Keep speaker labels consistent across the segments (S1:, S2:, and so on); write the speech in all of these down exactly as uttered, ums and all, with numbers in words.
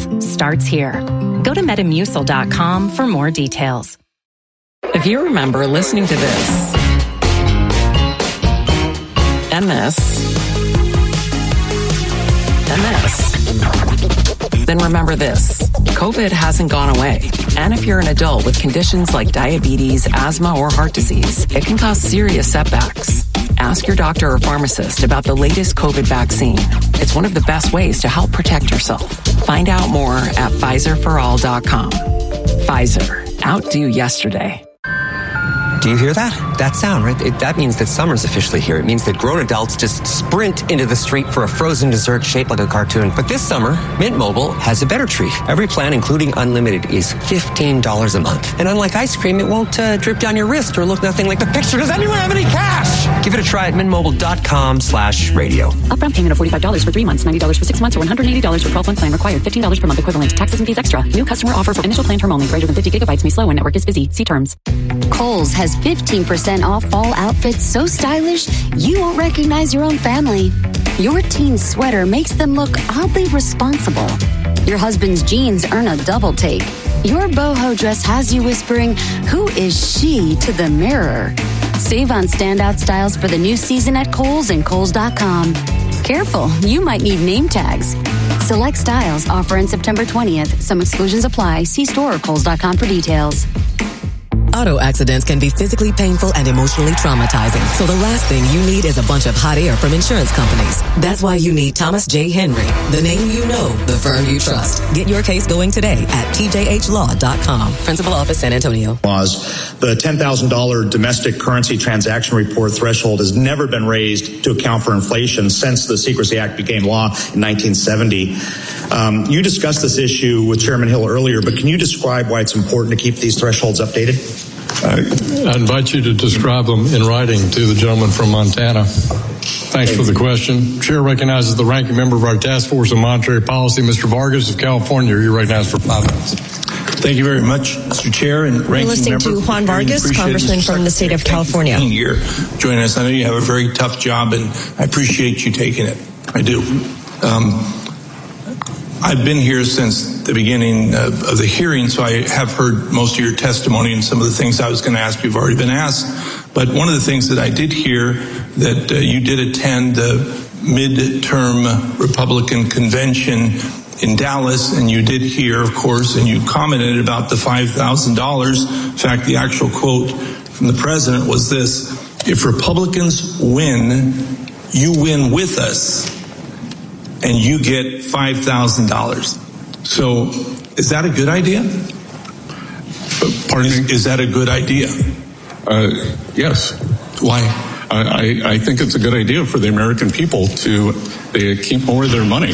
S1: starts here. Go to Metamucil dot com for more details.
S2: If you remember listening to this and this and this, then remember this. COVID hasn't gone away. And if you're an adult with conditions like diabetes, asthma, or heart disease, it can cause serious setbacks. Ask your doctor or pharmacist about the latest COVID vaccine. It's one of the best ways to help protect yourself. Find out more at Pfizer for all dot com. Pfizer. Outdo yesterday.
S3: Do you hear that? That sound, right? It, that means that summer's officially here. It means that grown adults just sprint into the street for a frozen dessert shaped like a cartoon. But this summer, Mint Mobile has a better treat. Every plan, including unlimited, is fifteen dollars a month. And unlike ice cream, it won't uh, drip down your wrist or look nothing like the picture. Does anyone have any cash? Give it a try at mintmobile.com slash radio.
S4: Upfront payment of forty-five dollars for three months, ninety dollars for six months, or one hundred eighty dollars for twelve-month plan required. fifteen dollars per month equivalent. Taxes and fees extra. New customer offer for initial plan term only. Greater than fifty gigabytes may slow when network is busy. See terms.
S5: Kohl's has fifteen percent off fall outfits so stylish you won't recognize your own family. Your teen's sweater makes them look oddly responsible. Your husband's jeans earn a double take. Your boho dress has you whispering, "Who is she?" to the mirror. Save on standout styles for the new season at Kohl's and Kohl's dot com. Careful, you might need name tags. Select styles offer in September twentieth. Some exclusions apply. See store or Kohl's dot com for details.
S6: Auto accidents can be physically painful and emotionally traumatizing. So the last thing you need is a bunch of hot air from insurance companies. That's why you need Thomas J. Henry, the name you know, the firm you trust. Get your case going today at T J H law dot com. Principal Office, San Antonio.
S7: Laws. The ten thousand dollars domestic currency transaction report threshold has never been raised to account for inflation since the Secrecy Act became law in nineteen seventy. Um, you discussed this issue with Chairman Hill earlier, but can you describe why it's important to keep these thresholds updated?
S8: I invite you to describe them in writing to the gentleman from Montana. Thanks for the question. Chair recognizes the ranking member of our Task Force on Monetary Policy, Mister Vargas of California. You're recognized for five minutes.
S9: Thank you very much, Mister Chair and ranking member.
S10: We're listening to Juan Vargas, Congressman from the state of California.
S9: Thank you for being here, joining us. I know you have a very tough job, and I appreciate you taking it. I do. Um, I've been here since the beginning of, of the hearing, so I have heard most of your testimony, and some of the things I was going to ask you have already been asked. But one of the things that I did hear, that uh, you did attend the midterm Republican convention in Dallas, and you did hear, of course, and you commented about the five thousand dollars. In fact, the actual quote from the president was this: "If Republicans win, you win with us, and you get five thousand dollars. So is that a good idea?
S8: Pardon
S9: is,
S8: me?
S9: Is that a good idea?
S8: Uh, yes.
S9: Why?
S8: I, I think it's a good idea for the American people to they keep more of their money.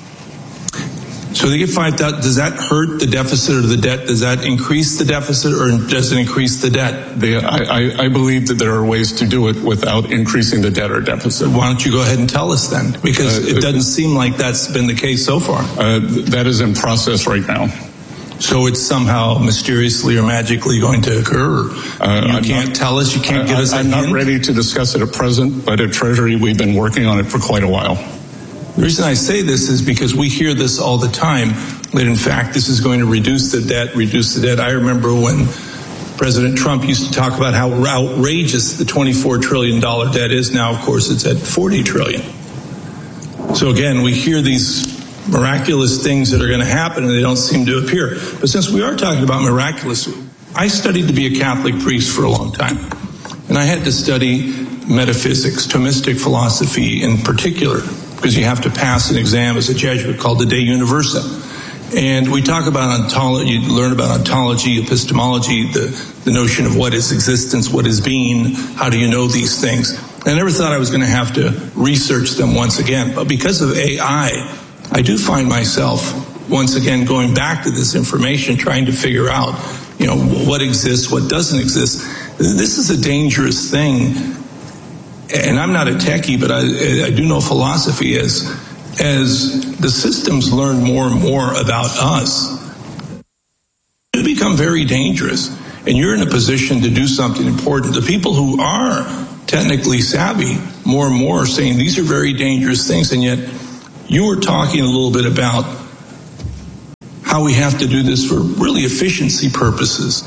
S9: So they get five thousand. Does that hurt the deficit or the debt? Does that increase the deficit or does it increase the debt?
S8: They, I, I, I believe that there are ways to do it without increasing the debt or deficit.
S9: Why don't you go ahead and tell us then? Because uh, it doesn't seem like that's been the case so far.
S8: Uh, that is in process right now.
S9: So it's somehow mysteriously or magically going to occur? Uh, you I'm can't not, tell us? You can't uh, give us a
S8: I'm
S9: hint?
S8: not ready to discuss it at present, but at Treasury we've been working on it for quite a while.
S9: The reason I say this is because we hear this all the time, that in fact this is going to reduce the debt, reduce the debt. I remember when President Trump used to talk about how outrageous the twenty-four trillion dollars debt is. Now, of course, it's at forty trillion dollars. So again, we hear these miraculous things that are going to happen and they don't seem to appear. But since we are talking about miraculous, I studied to be a Catholic priest for a long time. And I had to study metaphysics, Thomistic philosophy in particular, because you have to pass an exam as a Jesuit called the De Universa. And we talk about ontology, you learn about ontology, epistemology, the, the notion of what is existence, what is being, how do you know these things. And I never thought I was going to have to research them once again. But because of A I, I do find myself once again going back to this information, trying to figure out, you know, what exists, what doesn't exist. This is a dangerous thing. And I'm not a techie, but I, I do know philosophy is, as the systems learn more and more about us, they become very dangerous. And you're in a position to do something important. The people who are technically savvy more and more are saying these are very dangerous things. And yet you were talking a little bit about how we have to do this for really efficiency purposes.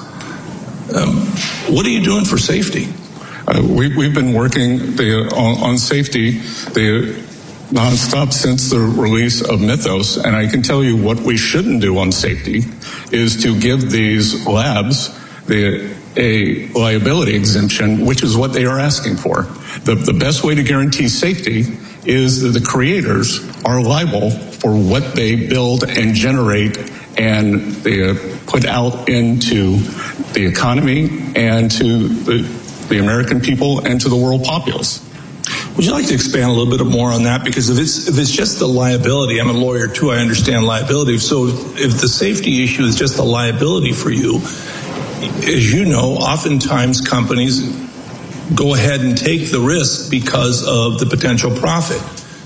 S9: Um, what are you doing for safety?
S11: Uh, we, we've been working the, on, on safety the nonstop since the release of Mythos, and I can tell you what we shouldn't do on safety is to give these labs the a liability exemption, which is what they are asking for. The, the best way to guarantee safety is that the creators are liable for what they build and generate and they uh, put out into the economy and to the, the American people and to the world populace.
S9: Would you like to expand a little bit more on that? Because if it's if it's just the liability, I'm a lawyer too, I understand liability. So if the safety issue is just a liability for you, as you know, oftentimes companies go ahead and take the risk because of the potential profit.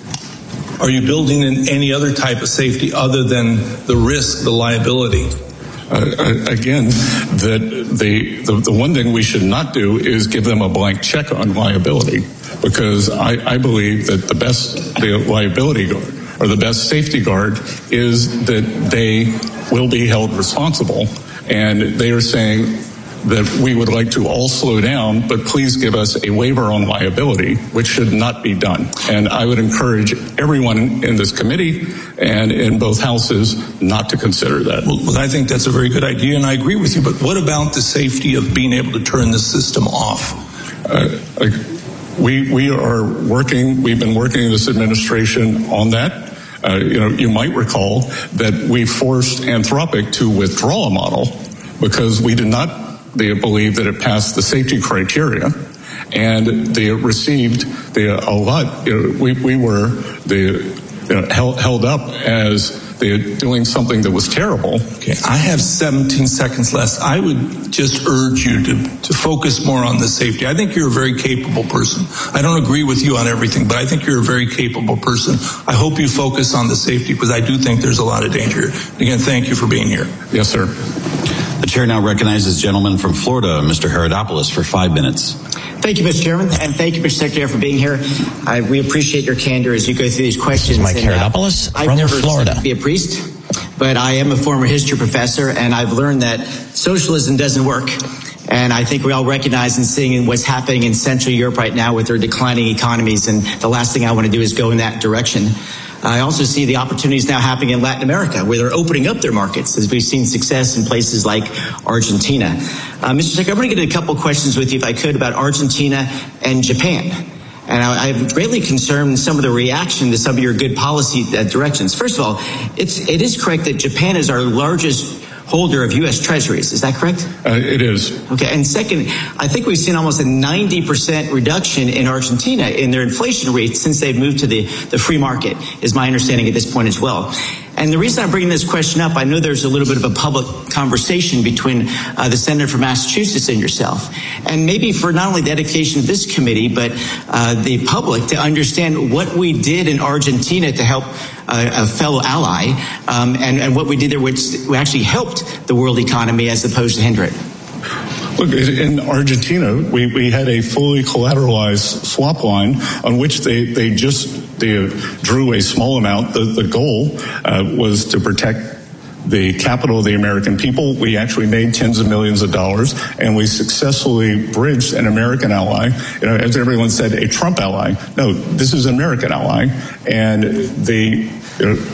S9: Are you building in any other type of safety other than the risk, the liability?
S11: Uh, again, that the, the the one thing we should not do is give them a blank check on liability, because I, I believe that the best the liability guard or the best safety guard is that they will be held responsible. And they are saying that we would like to all slow down, but please give us a waiver on liability, which should not be done. And I would encourage everyone in this committee and in both houses not to consider that.
S9: Well, I think that's a very good idea, and I agree with you. But what about the safety of being able to turn the system off?
S11: Uh, we we are working. We've been working in this administration on that. Uh, you know, you might recall that we forced Anthropic to withdraw a model because we did not they believe that it passed the safety criteria, and they received the, a lot. You know, we we were the you know, held, held up as they doing something that was terrible.
S9: Okay, I have seventeen seconds left. I would just urge you to, to focus more on the safety. I think you're a very capable person. I don't agree with you on everything, but I think you're a very capable person. I hope you focus on the safety, because I do think there's a lot of danger. Again, thank you for being here.
S11: Yes, sir.
S12: The chair now recognizes the gentleman from Florida, Mister Herodopoulos, for five minutes.
S13: Thank you, Mister Chairman, and thank you, Mister Secretary, for being here. I, we appreciate your candor as you go through these questions.
S14: Mike
S13: and, uh,
S14: Herodopoulos
S13: I've
S14: from
S13: never
S14: Florida.
S13: To be a priest, but I am a former history professor, and I've learned that socialism doesn't work. And I think we all recognize and seeing what's happening in Central Europe right now with their declining economies, and the last thing I want to do is go in that direction. I also see the opportunities now happening in Latin America, where they're opening up their markets, as we've seen success in places like Argentina. Uh, Mister Secretary, I'm going to get a couple questions with you, if I could, about Argentina and Japan. And I, I'm greatly concerned in some of the reaction to some of your good policy uh, directions. First of all, it's, it is correct that Japan is our largest holder of U S Treasuries. Is that correct?
S11: Uh, it is.
S13: Okay. And second, I think we've seen almost a ninety percent reduction in Argentina in their inflation rate since they've moved to the, the free market, is my understanding at this point as well. And the reason I'm bringing this question up, I know there's a little bit of a public conversation between uh, the senator from Massachusetts and yourself. And maybe for not only the dedication of this committee, but uh, the public to understand what we did in Argentina to help uh, a fellow ally, um, and, and what we did there, which actually helped the world economy as opposed to hinder it.
S11: Look, in Argentina, we, we had a fully collateralized swap line on which they, they just they drew a small amount. The, the goal uh, was to protect the capital of the American people. We actually made tens of millions of dollars, and we successfully bridged an American ally. You know, as everyone said, a Trump ally. No, this is an American ally, and the you know,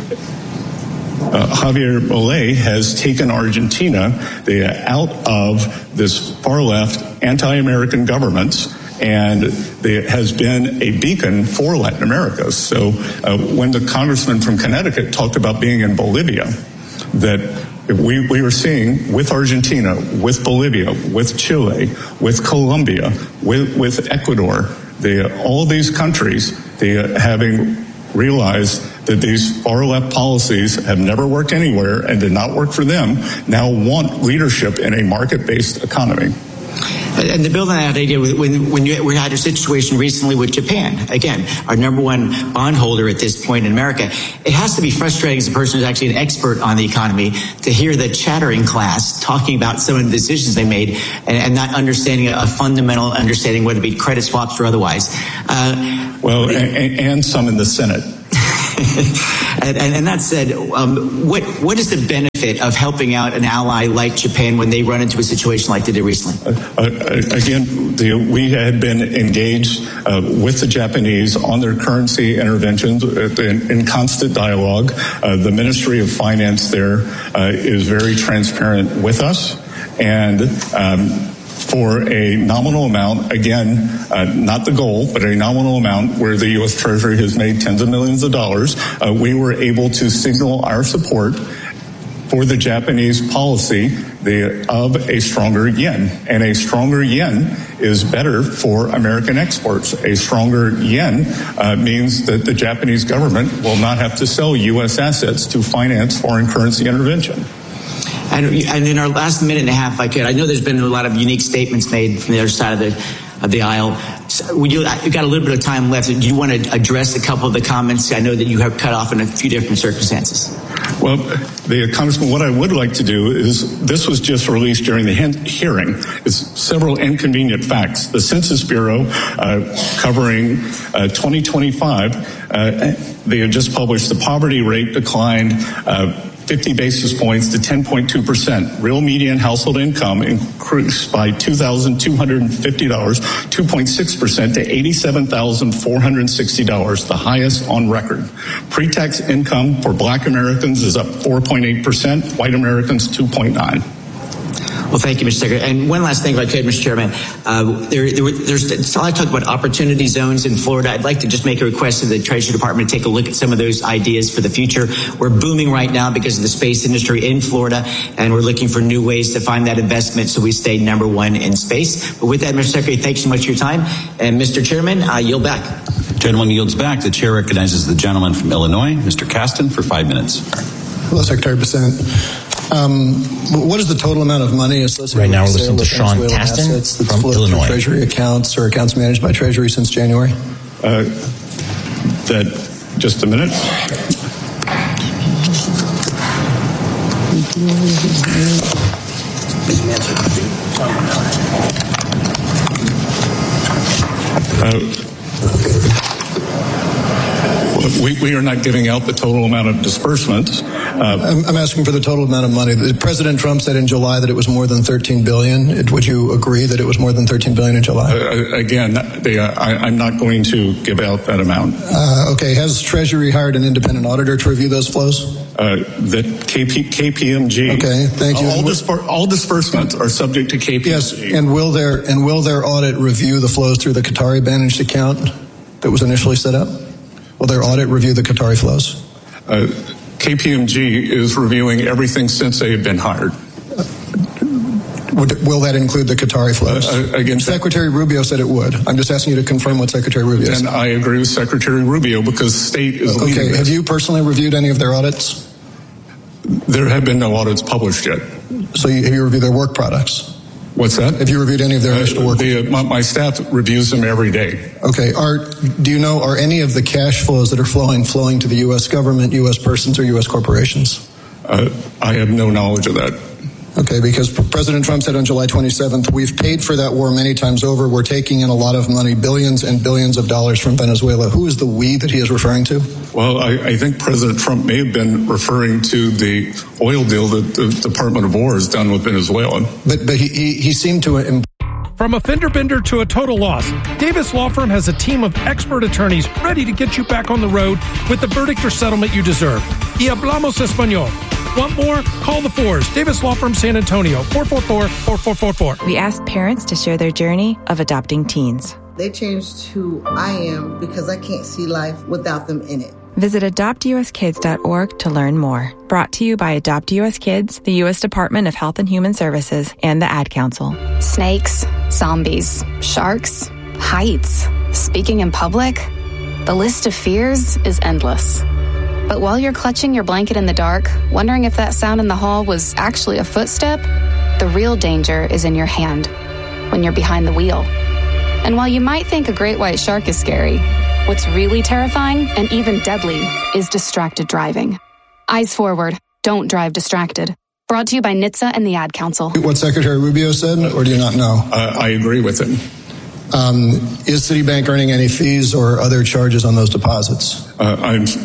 S11: Uh, Javier Milei has taken Argentina the, out of this far-left anti-American governments, and there has been a beacon for Latin America. So uh, when the congressman from Connecticut talked about being in Bolivia, that we, we were seeing with Argentina, with Bolivia, with Chile, with Colombia, with, with Ecuador, the, all these countries, the, having realized that these far-left policies have never worked anywhere and did not work for them, now want leadership in a market-based economy.
S13: And to build on that idea, when, when you, we had a situation recently with Japan, again, our number one bondholder at this point in America, it has to be frustrating as a person who's actually an expert on the economy to hear the chattering class talking about some of the decisions they made and, and not understanding a, a fundamental understanding, whether it be credit swaps or otherwise. Uh,
S11: well, and, and some in the Senate.
S13: and, and, and that said, um, what what is the benefit of helping out an ally like Japan when they run into a situation like they did recently?
S11: Uh, again, the, we had been engaged uh, with the Japanese on their currency interventions in, in constant dialogue. Uh, the Ministry of Finance there uh, is very transparent with us, and um, for a nominal amount, again, uh, not the goal, but a nominal amount where the U S Treasury has made tens of millions of dollars, uh, we were able to signal our support for the Japanese policy the, of a stronger yen. And a stronger yen is better for American exports. A stronger yen uh, means that the Japanese government will not have to sell U S assets to finance foreign currency intervention.
S13: And, and in our last minute and a half, if I could, I know there's been a lot of unique statements made from the other side of the of the aisle. So would you, you've got a little bit of time left. Do you want to address a couple of the comments? I know that you have cut off in a few different circumstances.
S11: Well, the Congressman, what I would like to do is, this was just released during the hearing. It's several inconvenient facts. The Census Bureau, uh, covering uh, twenty twenty-five, uh, they had just published the poverty rate declined uh, fifty basis points to ten point two percent. Real median household income increased by two thousand two hundred fifty dollars, two point six percent to eighty-seven thousand four hundred sixty dollars, the highest on record. Pre-tax income for Black Americans is up four point eight percent, white Americans two point nine.
S13: Well, thank you, Mister Secretary. And one last thing, if I could, Mister Chairman. Uh, there, there, there's a lot of talk about opportunity zones in Florida. I'd like to just make a request to the Treasury Department to take a look at some of those ideas for the future. We're booming right now because of the space industry in Florida, and we're looking for new ways to find that investment so we stay number one in space. But with that, Mister Secretary, thanks so much for your time. And Mister Chairman, I yield back.
S12: Gentleman yields back. The chair recognizes the gentleman from Illinois, Mister Caston, for five minutes.
S14: Hello, Secretary Bessent. Um, what is the total amount of money associated
S15: right now
S14: with
S15: we're listening to Sean Caston
S14: assets that's
S15: from
S14: flowed
S15: Illinois.
S14: Through Treasury accounts or accounts managed by Treasury since January?
S11: Uh, that, just a minute. Uh, We, we are not giving out the total amount of disbursements. Uh,
S14: I'm, I'm asking for the total amount of money. President Trump said in July that it was more than thirteen billion dollars. Would you agree that it was more than thirteen billion dollars in July?
S11: Uh, again, they, uh, I, I'm not going to give out that amount.
S14: Uh, okay. Has Treasury hired an independent auditor to review those flows?
S11: Uh, the K P, K P M G.
S14: Okay, thank you.
S11: All, dispar- all disbursements are subject to K P M G.
S14: Yes, and will their and will their audit review the flows through the Qatari managed account that was initially set up? Will their audit review the Qatari flows?
S11: Uh, K P M G is reviewing everything since they have been hired.
S14: Would, will that include the Qatari flows?
S11: Uh, again,
S14: Secretary Rubio said it would. I'm just asking you to confirm what Secretary Rubio said.
S11: And I agree with Secretary Rubio because state is
S14: okay.
S11: leading this.
S14: Have you personally reviewed any of their audits?
S11: There have been no audits published yet.
S14: So you, have you reviewed their work products?
S11: What's that?
S14: Have you reviewed any of their initial work?
S11: Uh, the, my, my staff reviews them every day.
S14: Okay. Are do you know, are any of the cash flows that are flowing, flowing to the U S government, U S persons, or U S corporations?
S11: Uh, I have no knowledge of that.
S14: Okay, because President Trump said on July twenty-seventh, we've paid for that war many times over. We're taking in a lot of money, billions and billions of dollars from Venezuela. Who is the we that he is referring to?
S11: Well, I, I think President Trump may have been referring to the oil deal that the Department of War has done with Venezuela.
S14: But but he, he, he seemed to... Im-
S16: From a fender bender to a total loss, Davis Law Firm has a team of expert attorneys ready to get you back on the road with the verdict or settlement you deserve. Y hablamos español. Want more? Call the Fours. Davis Law Firm San Antonio, four four four, four four four four.
S17: We asked parents to share their journey of adopting teens.
S18: They changed who I am because I can't see life without them in it.
S17: Visit adopt u s kids dot org to learn more. Brought to you by Adopt U S Kids, the U S Department of Health and Human Services, and the Ad Council.
S19: Snakes, zombies, sharks, heights, speaking in public. The list of fears is endless. But while you're clutching your blanket in the dark, wondering if that sound in the hall was actually a footstep, the real danger is in your hand, when you're behind the wheel. And while you might think a great white shark is scary, what's really terrifying and even deadly is distracted driving. Eyes forward. Don't drive distracted. Brought to you by N H T S A and the Ad Council.
S14: What Secretary Rubio said, or do you not know?
S11: Uh, I agree with him.
S14: Um, is Citibank earning any fees or other charges on those deposits?
S11: Uh, I'm...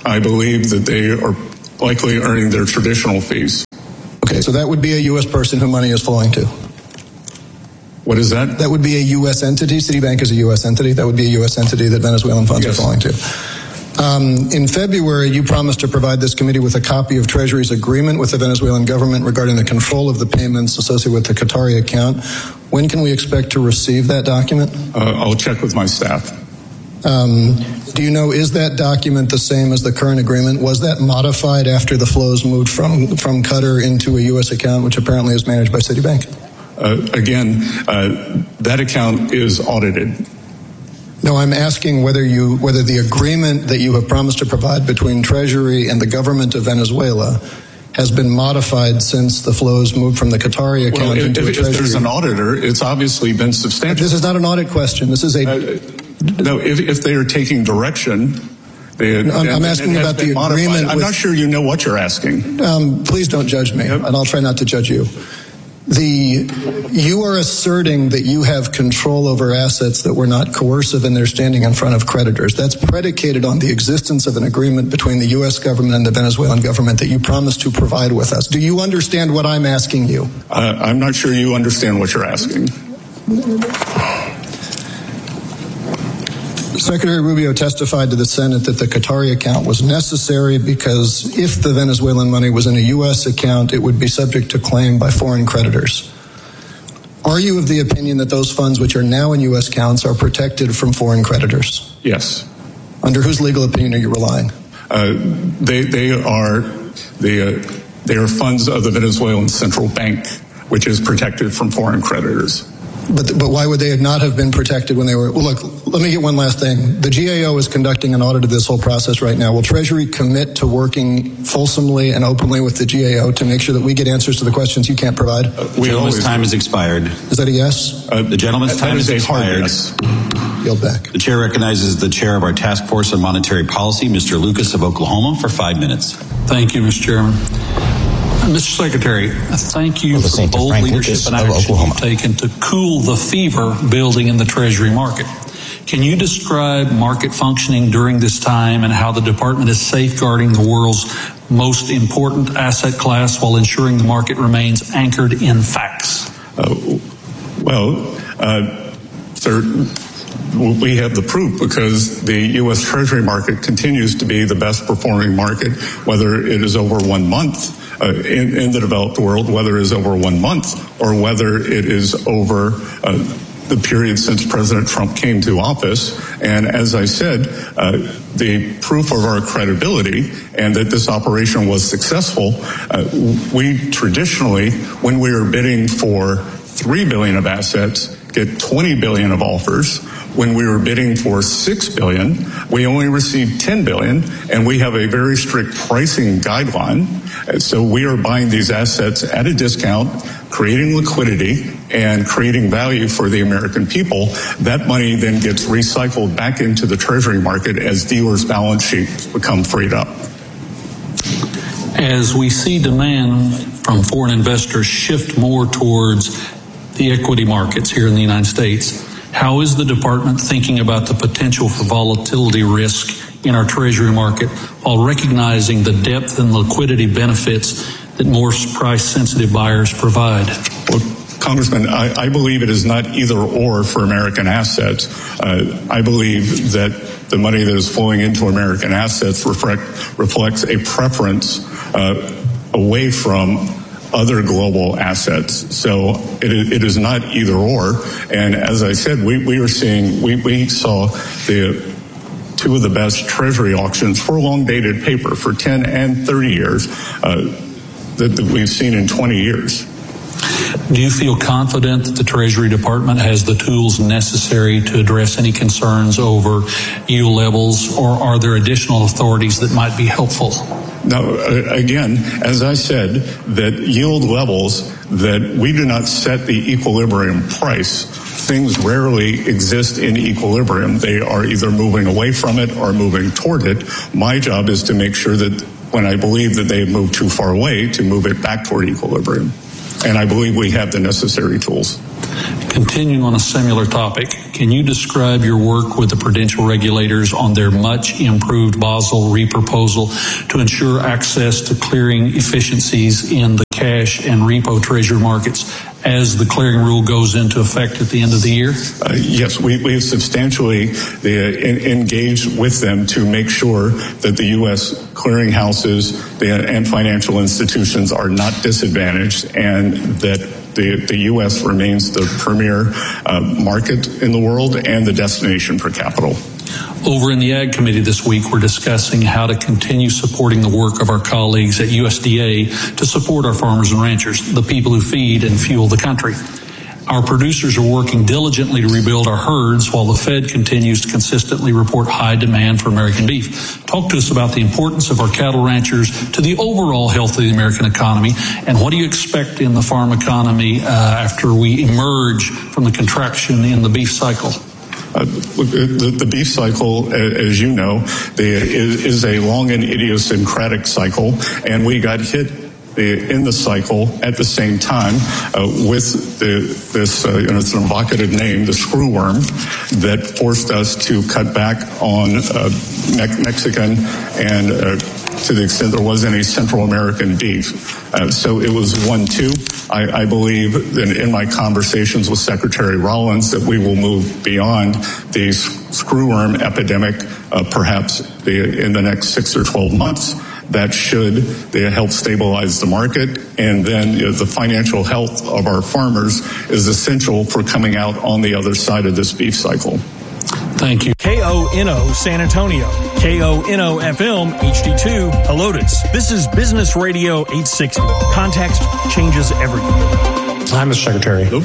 S11: I believe that they are likely earning their traditional fees.
S14: Okay, so that would be a U S person who money is flowing to.
S11: What is that?
S14: That would be a U S entity. Citibank is a U S entity. That would be a U S entity that Venezuelan funds yes. are flowing to. Um, in February, you promised to provide this committee with a copy of Treasury's agreement with the Venezuelan government regarding the control of the payments associated with the Qatari account. When can we expect to receive that document?
S11: Uh, I'll check with my staff.
S14: Um, do you know, is that document the same as the current agreement? Was that modified after the flows moved from, from Qatar into a U S account, which apparently is managed by Citibank?
S11: Uh, again, uh, that account is audited.
S14: No, I'm asking whether you whether the agreement that you have promised to provide between Treasury and the government of Venezuela has been modified since the flows moved from the Qatari account
S11: well, if,
S14: into
S11: if,
S14: a Treasury.
S11: If there's an auditor, it's obviously been substantial.
S14: This is not an audit question. This is a...
S11: Uh, no, if, if they are taking direction... They,
S14: no, I'm, I'm asking about the
S11: modified.
S14: agreement...
S11: I'm
S14: with,
S11: not sure you know what you're asking.
S14: Um, please don't judge me, yep. and I'll try not to judge you. The you are asserting that you have control over assets that were not coercive and they're standing in front of creditors. That's predicated on the existence of an agreement between the U S government and the Venezuelan government that you promised to provide with us. Do you understand what I'm asking you?
S11: Uh, I'm not sure you understand what you're asking.
S14: Secretary Rubio testified to the Senate that the Qatari account was necessary because if the Venezuelan money was in a U S account, it would be subject to claim by foreign creditors. Are you of the opinion that those funds which are now in U S accounts are protected from foreign creditors?
S11: Yes.
S14: Under whose legal opinion are you relying?
S11: Uh, they they are they, uh, they are funds of the Venezuelan Central Bank, which is protected from foreign creditors.
S14: But but why would they not have been protected when they were... Well, look, let me get one last thing. The G A O is conducting an audit of this whole process right now. Will Treasury commit to working fulsomely and openly with the G A O to make sure that we get answers to the questions you can't provide?
S12: Uh, the gentleman's time has expired.
S14: Is that a yes?
S12: Uh, the gentleman's
S11: that,
S12: time
S11: that is
S12: has expired.
S11: Yes.
S14: Yield back.
S12: The chair recognizes the chair of our task force on monetary policy, Mister Lucas of Oklahoma, for five minutes.
S15: Thank you, Mister Chairman. Mister Secretary, thank you for the bold leadership and action you've taken to cool the fever building in the Treasury market. Can you describe market functioning during this time and how the department is safeguarding the world's most important asset class while ensuring the market remains anchored in facts?
S11: Uh, well, uh, sir, we have the proof because the U S Treasury market continues to be the best performing market, whether it is over one month. Uh, in, in the developed world, whether it is over one month or whether it is over uh, the period since President Trump came to office. And as I said, uh, the proof of our credibility and that this operation was successful, uh, we traditionally, when we were bidding for three billion dollars of assets, get twenty billion dollars of offers. When we were bidding for six billion dollars, we only received ten billion dollars, and we have a very strict pricing guideline. So we are buying these assets at a discount, creating liquidity, and creating value for the American people. That money then gets recycled back into the Treasury market as dealers' balance sheets become freed up.
S15: As we see demand from foreign investors shift more towards the equity markets here in the United States, how is the department thinking about the potential for volatility risk in our Treasury market while recognizing the depth and liquidity benefits that more price-sensitive buyers provide?
S11: Well, Congressman, I, I believe it is not either or for American assets. Uh, I believe that the money that is flowing into American assets reflect, reflects a preference uh, away from other global assets. So it, it is not either or. And as I said, we, we are seeing, we, we saw the two of the best Treasury auctions for long-dated paper for ten and thirty years uh, that, that we've seen in twenty years.
S15: Do you feel confident that the Treasury Department has the tools necessary to address any concerns over yield levels, or are there additional authorities that might be helpful?
S11: Now, again, as I said, that yield levels, that we do not set the equilibrium price. Things rarely exist in equilibrium. They are either moving away from it or moving toward it. My job is to make sure that when I believe that they have moved too far away, to move it back toward equilibrium. And I believe we have the necessary tools.
S15: Continuing on a similar topic, can you describe your work with the prudential regulators on their much improved Basel reproposal to ensure access to clearing efficiencies in the cash and repo treasury markets as the clearing rule goes into effect at the end of the year?
S11: Uh, yes, we, we have substantially uh, in, engaged with them to make sure that the U S clearinghouses the, and financial institutions are not disadvantaged, and that the, the U S remains the premier uh, market in the world and the destination for capital.
S15: Over in the Ag Committee this week, we're discussing how to continue supporting the work of our colleagues at U S D A to support our farmers and ranchers, the people who feed and fuel the country. Our producers are working diligently to rebuild our herds while the Fed continues to consistently report high demand for American beef. Talk to us about the importance of our cattle ranchers to the overall health of the American economy, and what do you expect in the farm economy uh, after we emerge from the contraction in the beef cycle?
S11: Uh, the, the beef cycle, as you know, the, is, is a long and idiosyncratic cycle, and we got hit in the cycle at the same time uh, with the, this, uh, you know, it's an evocative name, the screwworm, that forced us to cut back on uh, me- Mexican and uh, to the extent there was any Central American beef. Uh, so it was one two. I, I believe that in my conversations with Secretary Rollins that we will move beyond the screwworm epidemic, uh, perhaps the, in the next six or twelve months. That should uh, help stabilize the market, and then uh, the financial health of our farmers is essential for coming out on the other side of this beef cycle.
S15: Thank you.
S20: K O N O San Antonio, K O N O F M H D two Helotes. This is Business Radio eight sixty. Context changes everything.
S21: Hi, Mister Secretary. Hello.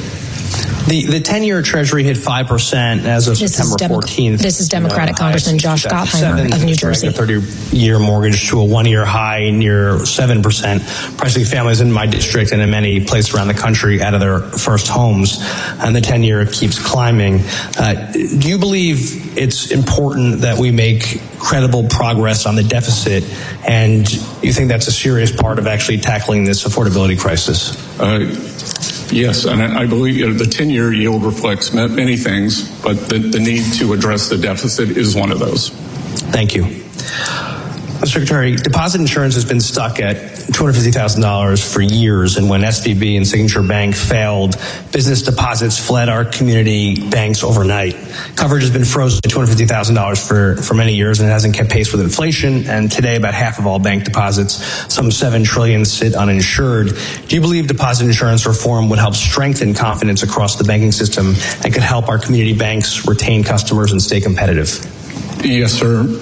S21: The the ten-year Treasury hit five percent as of
S22: this
S21: September
S22: Demo-
S21: fourteenth.
S22: This is Democratic uh, Congressman Josh Gottheimer of New Jersey.
S21: A thirty-year mortgage to a one-year high near seven percent, pricing families in my district and in many places around the country out of their first homes. And the ten-year keeps climbing. Uh, do you believe it's important that we make credible progress on the deficit, and you think that's a serious part of actually tackling this affordability crisis?
S11: Uh, Yes, and I believe you know, the ten-year yield reflects many things, but the, the need to address the deficit is one of those.
S21: Thank you. Mister Secretary, deposit insurance has been stuck at two hundred fifty thousand dollars for years, and when S V B and Signature Bank failed, business deposits fled our community banks overnight. Coverage has been frozen at two hundred fifty thousand dollars for, for many years, and it hasn't kept pace with inflation, and today about half of all bank deposits, some seven trillion dollars, sit uninsured. Do you believe deposit insurance reform would help strengthen confidence across the banking system and could help our community banks retain customers and stay competitive?
S11: Yes, sir.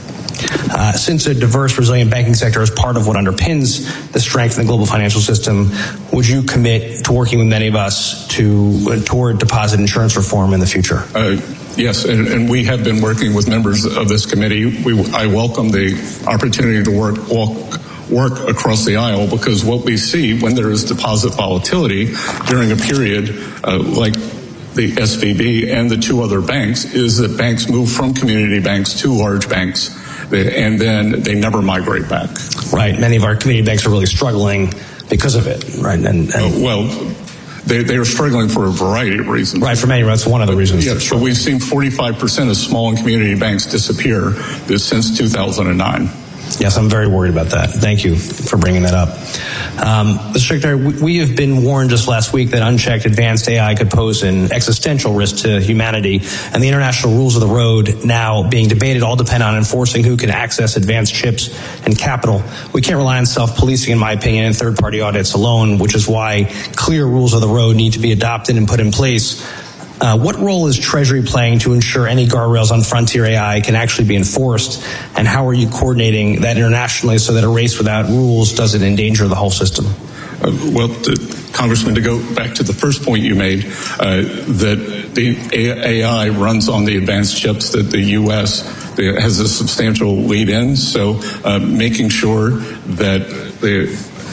S21: Uh, since a diverse, resilient banking sector is part of what underpins the strength in the global financial system, would you commit to working with many of us to uh, toward deposit insurance reform in the future?
S11: Uh, yes, and, and we have been working with members of this committee. We, I welcome the opportunity to work walk. work across the aisle, because what we see when there is deposit volatility during a period uh, like the S V B and the two other banks is that banks move from community banks to large banks, and then they never migrate back.
S21: Right. Many of our community banks are really struggling because of it, right? And, and
S11: uh, well, they they are struggling for a variety of reasons.
S21: Right. For many, that's one of the reasons.
S11: Yes. So we've seen forty-five percent of small and community banks disappear since two thousand nine.
S21: Yes, I'm very worried about that. Thank you for bringing that up. Um, Mister Secretary, we, we have been warned just last week that unchecked advanced A I could pose an existential risk to humanity, and the international rules of the road now being debated all depend on enforcing who can access advanced chips and capital. We can't rely on self-policing, in my opinion, and third-party audits alone, which is why clear rules of the road need to be adopted and put in place. Uh, what role is Treasury playing to ensure any guardrails on frontier A I can actually be enforced, and how are you coordinating that internationally so that a race without rules doesn't endanger the whole system?
S11: Uh, well, to, Congressman, to go back to the first point you made, uh, that the A I runs on the advanced chips that the U S has a substantial lead in, so uh, making sure that the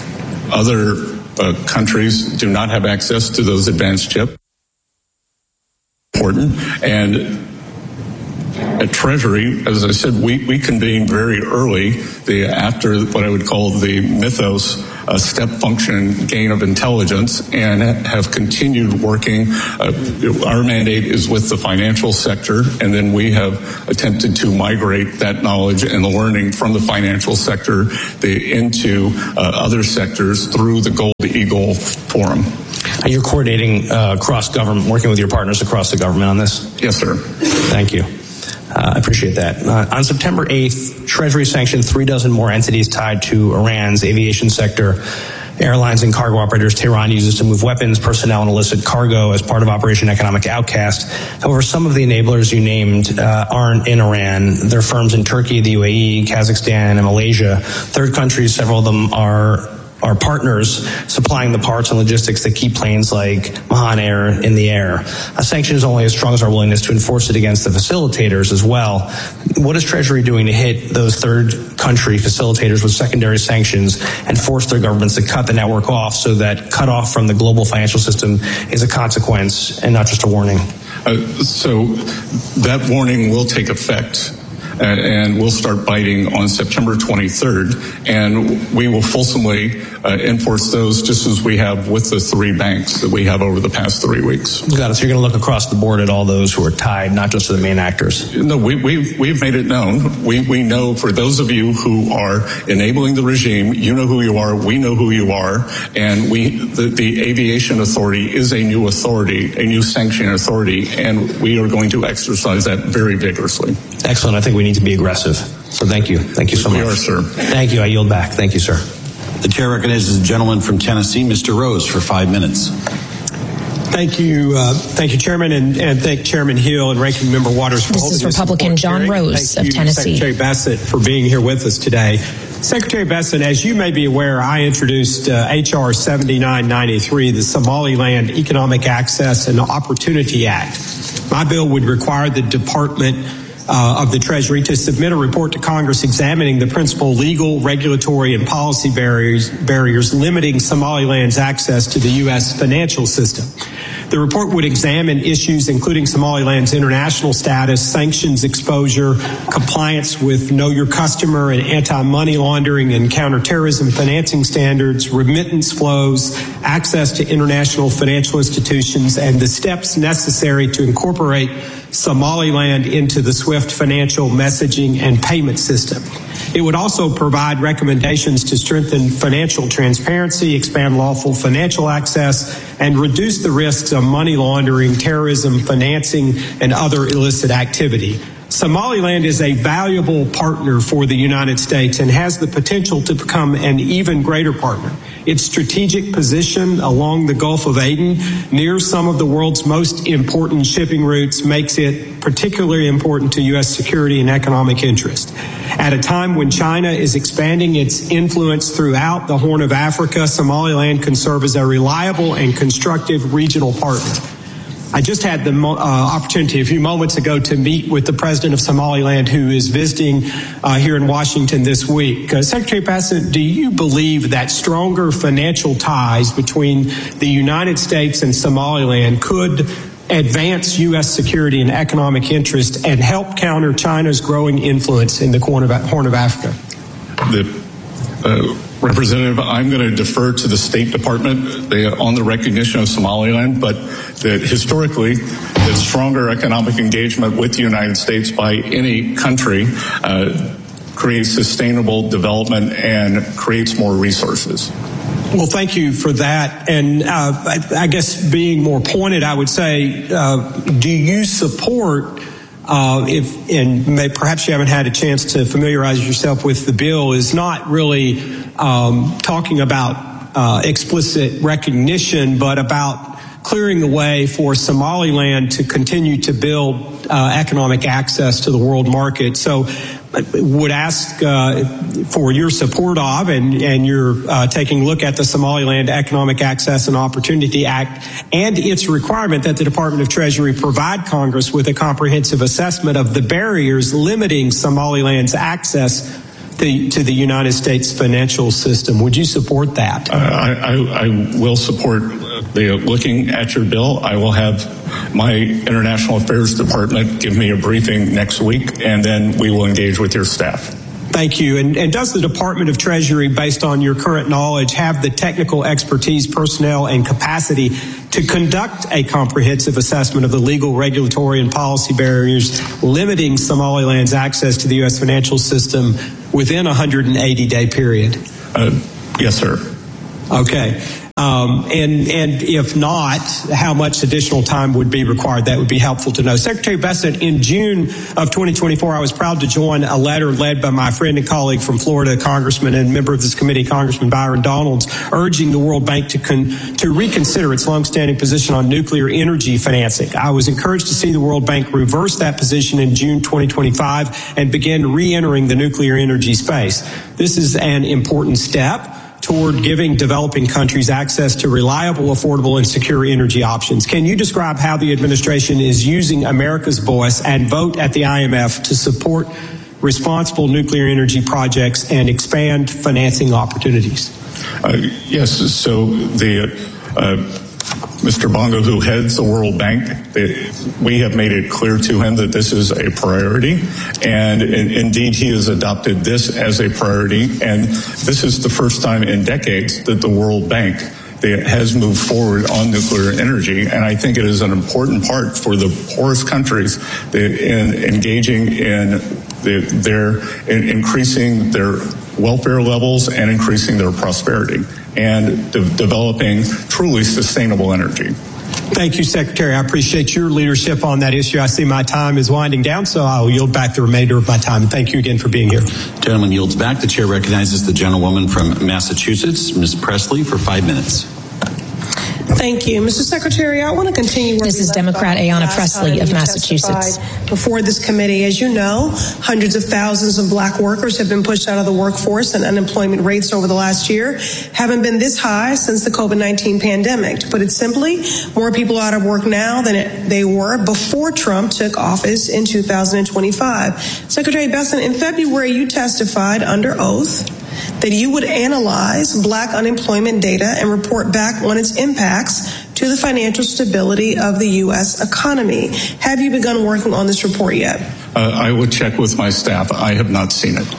S11: other uh, countries do not have access to those advanced chips. Important. And at Treasury, as I said, we, we convened very early the, after what I would call the mythos a step function gain of intelligence and have continued working. Uh, our mandate is with the financial sector, and then we have attempted to migrate that knowledge and the learning from the financial sector the, into uh, other sectors through the Gold Eagle Forum.
S21: You're coordinating uh, across government, working with your partners across the government on this?
S11: Yes, sir.
S21: Thank you. Uh, I appreciate that. Uh, on September eighth, Treasury sanctioned three dozen more entities tied to Iran's aviation sector. Airlines and cargo operators Tehran uses to move weapons, personnel, and illicit cargo as part of Operation Economic Outcast. However, some of the enablers you named uh, aren't in Iran. They're firms in Turkey, the U A E, Kazakhstan, and Malaysia. Third countries, several of them are our partners supplying the parts and logistics that keep planes like Mahan Air in the air. A sanction is only as strong as our willingness to enforce it against the facilitators as well. What is Treasury doing to hit those third country facilitators with secondary sanctions and force their governments to cut the network off so that cut off from the global financial system is a consequence and not just a warning?
S11: Uh, so that warning will take effect. Uh, and we'll start biting on September twenty-third, and we will fulsomely uh, enforce those just as we have with the three banks that we have over the past three weeks.
S21: Got it. So you're going to look across the board at all those who are tied, not just to the main actors?
S11: No, we, we've, we've made it known. We, we know for those of you who are enabling the regime, you know who you are, we know who you are, and we the, the Aviation Authority is a new authority, a new sanctioning authority, and we are going to exercise that very vigorously.
S21: Excellent. I think we need to be aggressive. So thank you. Thank you so
S11: we
S21: much.
S11: We are, sir.
S21: Thank you. I yield back. Thank you, sir.
S12: The chair recognizes the gentleman from Tennessee, Mister Rose, for five minutes.
S1: Thank you, uh, thank you, Chairman, and, and thank Chairman Hill and Ranking Member Waters for
S22: this
S1: holding
S22: is Republican John
S1: hearing.
S22: Rose
S1: thank
S22: of
S1: you,
S22: Tennessee.
S1: Secretary Bassett, for being here with us today. Secretary Bassett, as you may be aware, I introduced uh, H R seventy-nine ninety-three, the Somaliland Economic Access and Opportunity Act. My bill would require the Department Uh, of the Treasury to submit a report to Congress examining the principal legal, regulatory, and policy barriers, barriers limiting Somaliland's access to the U S financial system. The report would examine issues including Somaliland's international status, sanctions exposure, compliance with Know Your Customer and anti-money laundering and counterterrorism financing standards, remittance flows, access to international financial institutions, and the steps necessary to incorporate Somaliland into the SWIFT financial messaging and payment system. It would also provide recommendations to strengthen financial transparency, expand lawful financial access, and reduce the risks of money laundering, terrorism financing, and other illicit activity. Somaliland is a valuable partner for the United States and has the potential to become an even greater partner. Its strategic position along the Gulf of Aden, near some of the world's most important shipping routes, makes it particularly important to U S security and economic interest. At a time when China is expanding its influence throughout the Horn of Africa, Somaliland can serve as a reliable and constructive regional partner. I just had the uh, opportunity a few moments ago to meet with the president of Somaliland, who is visiting uh, here in Washington this week. Uh, Secretary Bassett, do you believe that stronger financial ties between the United States and Somaliland could advance U S security and economic interest and help counter China's growing influence in the Horn of, Horn of Africa?
S11: The, uh, Representative, I'm going to defer to the State Department they, on the recognition of Somaliland, but that historically, that stronger economic engagement with the United States by any country uh, creates sustainable development and creates more resources.
S1: Well, thank you for that. And uh, I, I guess being more pointed, I would say, uh, do you support Uh, if, and may, perhaps you haven't had a chance to familiarize yourself with the bill, is not really um, talking about uh, explicit recognition, but about clearing the way for Somaliland to continue to build uh, economic access to the world market. So I would ask uh, for your support of, and, and you're uh, taking a look at the Somaliland Economic Access and Opportunity Act and its requirement that the Department of Treasury provide Congress with a comprehensive assessment of the barriers limiting Somaliland's access The, to the United States financial system. Would you support that?
S11: Uh, I, I, I will support the looking at your bill. I will have my International Affairs Department give me a briefing next week, and then we will engage with your staff.
S1: Thank you. And, and does the Department of Treasury, based on your current knowledge, have the technical expertise, personnel, and capacity to conduct a comprehensive assessment of the legal, regulatory, and policy barriers limiting Somaliland's access to the U S financial system within a one hundred eighty day period?
S11: Uh, yes, sir.
S1: Okay. Um, and, and if not, how much additional time would be required? That would be helpful to know. Secretary Bessent, in June of twenty twenty-four, I was proud to join a letter led by my friend and colleague from Florida, Congressman and member of this committee, Congressman Byron Donalds, urging the World Bank to con- to reconsider its longstanding position on nuclear energy financing. I was encouraged to see the World Bank reverse that position in June twenty twenty-five and begin re-entering the nuclear energy space. This is an important step toward giving developing countries access to reliable, affordable, and secure energy options. Can you describe how the administration is using America's voice and vote at the I M F to support responsible nuclear energy projects and expand financing opportunities?
S11: Uh, yes, so the uh, Mister Bongo, who heads the World Bank, we have made it clear to him that this is a priority, and in, indeed he has adopted this as a priority, and this is the first time in decades that the World Bank has moved forward on nuclear energy, and I think it is an important part for the poorest countries in engaging in the, their in increasing their welfare levels and increasing their prosperity and de- developing truly sustainable energy.
S1: Thank you, Secretary. I appreciate your leadership on that issue. I see my time is winding down, so I'll yield back the remainder of my time. Thank you again for being here.
S12: Gentleman yields back. The chair recognizes the gentlewoman from Massachusetts, Miz Presley, for five minutes.
S2: Thank you. Mister Secretary, I want to continue.
S22: This is Democrat Ayanna Presley of Massachusetts.
S2: Before this committee, as you know, hundreds of thousands of black workers have been pushed out of the workforce, and unemployment rates over the last year haven't been this high since the COVID nineteen pandemic. To put it simply, more people are out of work now than it, they were before Trump took office in two thousand twenty-five. Secretary Bessent, in February, you testified under oath that you would analyze black unemployment data and report back on its impacts to the financial stability of the U S economy. Have you begun working on this report yet?
S11: Uh, I would check with my staff. I have not seen it.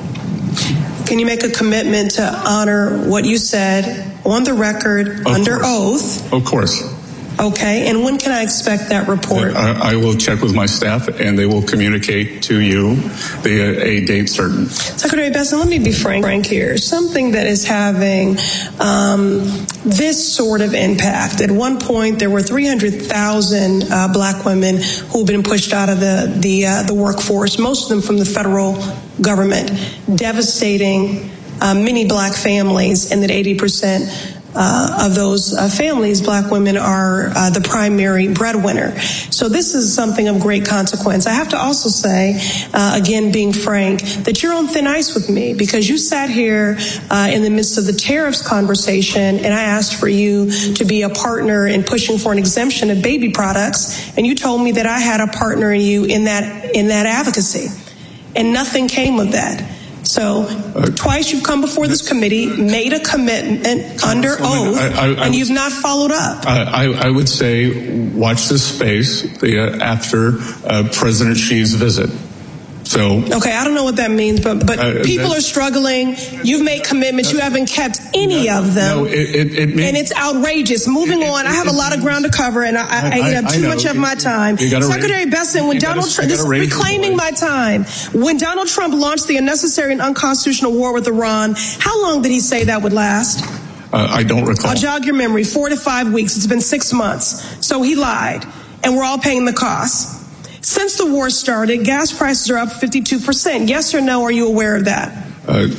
S2: Can you make a commitment to honor what you said on the record
S11: of
S2: under
S11: course.
S2: oath?
S11: Of course.
S2: Okay, and when can I expect that report?
S11: I, I will check with my staff, and they will communicate to you the, a date certain.
S2: Secretary Bessent, let me be frank, frank here. Something that is having um, this sort of impact. At one point, there were three hundred thousand uh, black women who've been pushed out of the the, uh, the workforce, most of them from the federal government, devastating uh, many black families, and that eighty percent Uh, of those uh, families, black women are uh, the primary breadwinner. So this is something of great consequence. I have to also say, uh, again, being frank, that you're on thin ice with me, because you sat here uh, in the midst of the tariffs conversation, and I asked for you to be a partner in pushing for an exemption of baby products, and you told me that I had a partner in you in that in that advocacy, and nothing came of that. So uh, twice you've come before this committee, made a commitment under oath, I, I, I, and you've not followed up.
S11: I, I would say watch this space the, uh, after uh, President Xi's visit. So
S2: okay, I don't know what that means, but but uh, people are struggling. You've made commitments. You haven't kept any
S11: no,
S2: of them,
S11: no, it, it, it means,
S2: and it's outrageous. Moving it, on, it, I have a lot of ground to cover, and I, I, I, I have too much of my time. Secretary Bessent, when Donald Trump, this is reclaiming my time. When Donald Trump launched the unnecessary and unconstitutional war with Iran, how long did he say that would last?
S11: Uh, I don't recall.
S2: I'll jog your memory. Four to five weeks. It's been six months. So he lied, and we're all paying the cost. Since the war started, gas prices are up fifty-two percent. Yes or no, are you aware of that?
S11: Uh,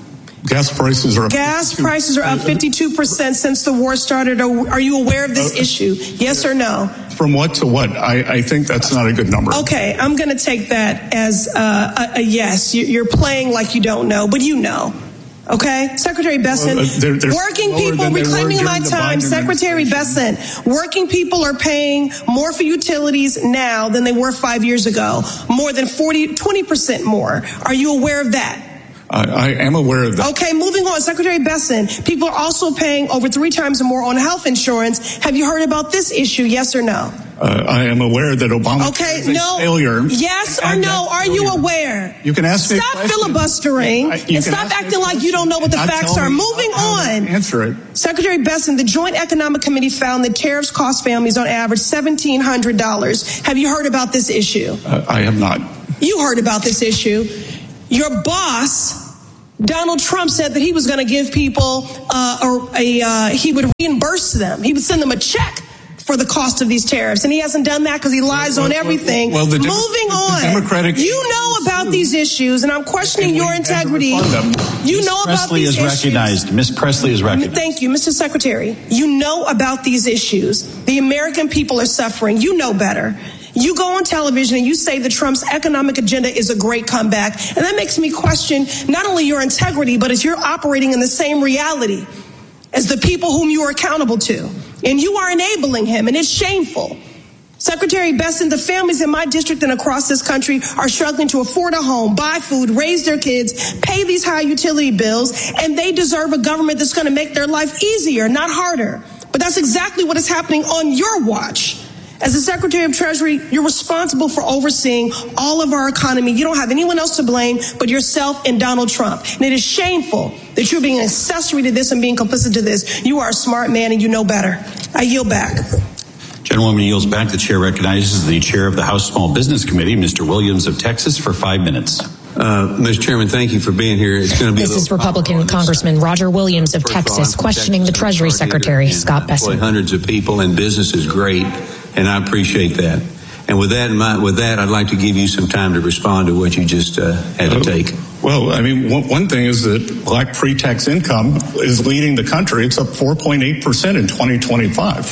S11: gas prices are up.
S2: Gas prices are up fifty-two percent since the war started. Are you aware of this uh, issue? Yes or no?
S11: From what to what? I, I think that's not a good number.
S2: Okay, I'm going to take that as uh, a, a yes. You're playing like you don't know, but you know. Okay, Secretary Bessent, well, uh, they're, they're working people, reclaiming my time, Secretary Bessent, working people are paying more for utilities now than they were five years ago, more than forty, twenty percent more. Are you aware of that?
S11: I, I am aware of that.
S2: Okay, moving on, Secretary Bessent, people are also paying over three times more on health insurance. Have you heard about this issue, yes or no?
S11: Uh, I am aware that Obama
S2: okay,
S11: is a
S2: no,
S11: failure.
S2: Yes or no? Are you aware?
S11: You can ask me.
S2: Stop filibustering
S11: I,
S2: and stop acting like you don't know what the
S11: I'll
S2: facts are.
S11: Me,
S2: Moving on.
S11: Answer it.
S2: Secretary Besson, the Joint Economic Committee found that tariffs cost families on average seventeen hundred dollars. Have you heard about this issue?
S11: Uh, I have not.
S2: You heard about this issue. Your boss, Donald Trump, said that he was going to give people uh, a, a uh, he would reimburse them. He would send them a check for the cost of these tariffs, and he hasn't done that because he lies well, on everything.
S11: Well, well, the
S2: Moving
S11: Dem-
S2: on,
S11: the Democratic
S2: you know about these issues, and I'm questioning and your integrity. You
S12: Miz
S2: know
S12: Presley
S2: about these
S12: is
S2: issues.
S12: recognized. Miz Presley is recognized.
S2: Thank you, Mister Secretary. You know about these issues. The American people are suffering. You know better. You go on television and you say that Trump's economic agenda is a great comeback, and that makes me question not only your integrity, but if you're operating in the same reality as the people whom you are accountable to. And you are enabling him, and it's shameful. Secretary Besson, the families in my district and across this country are struggling to afford a home, buy food, raise their kids, pay these high utility bills, and they deserve a government that's going to make their life easier, not harder. But that's exactly what is happening on your watch. As the Secretary of Treasury, you're responsible for overseeing all of our economy. You don't have anyone else to blame but yourself and Donald Trump. And it is shameful that you're being an accessory to this and being complicit to this. You are a smart man and you know better. I yield back.
S12: Gentlewoman yields back. The chair recognizes the chair of the House Small Business Committee, Mister Williams of Texas, for five minutes.
S3: Uh, Mister Chairman, thank you for being here. It's going to be
S22: this is Republican Congressman Roger Williams of Texas questioning the Treasury Secretary, Scott Besson.
S3: Hundreds of people and business is great, and I appreciate that. And with that in mind, with that, I'd like to give you some time to respond to what you just uh, had to take.
S11: Well, I mean, one, one thing is that black pre-tax income is leading the country. It's up four point eight percent in twenty twenty-five.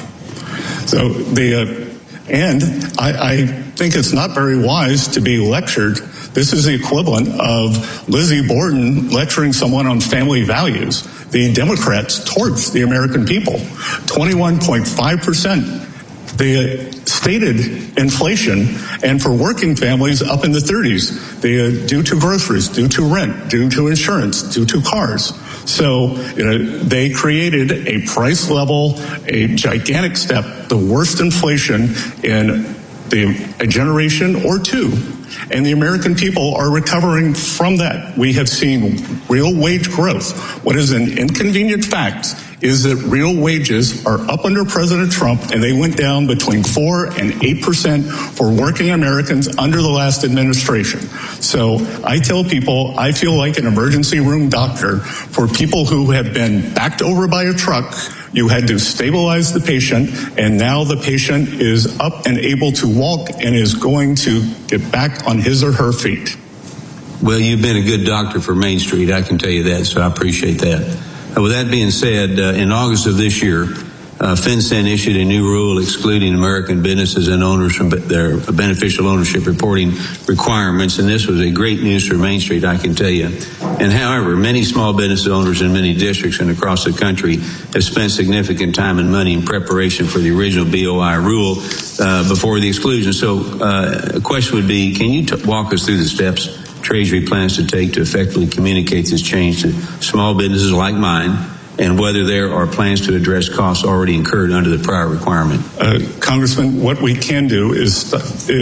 S11: So the uh, and I, I think it's not very wise to be lectured. This is the equivalent of Lizzie Borden lecturing someone on family values. The Democrats towards the American people, twenty-one point five percent. The stated inflation, and for working families up in the thirties, the, uh, due to groceries, due to rent, due to insurance, due to cars. So you know, they created a price level, a gigantic step, the worst inflation in the, a generation or two. And the American people are recovering from that. We have seen real wage growth. What is an inconvenient fact is that real wages are up under President Trump, and they went down between four and eight percent for working Americans under the last administration. So I tell people I feel like an emergency room doctor for people who have been backed over by a truck. You had to stabilize the patient, and now the patient is up and able to walk and is going to get back on his or her feet.
S3: Well, you've been a good doctor for Main Street, I can tell you that, so I appreciate that. Uh, with that being said, uh, in August of this year, uh, FinCEN issued a new rule excluding American businesses and owners from their beneficial ownership reporting requirements, and this was a great news for Main Street, I can tell you. And however, many small business owners in many districts and across the country have spent significant time and money in preparation for the original B O I rule uh, before the exclusion. So uh, a question would be, can you t- walk us through the steps Treasury plans to take to effectively communicate this change to small businesses like mine, and whether there are plans to address costs already incurred under the prior requirement?
S11: Uh, Congressman, what we can do is